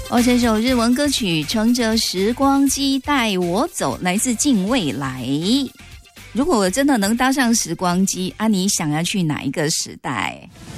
这首日文歌曲《乘着时光机带我走》，来自近未来。如果我真的能搭上时光机啊，你想要去哪一个时代？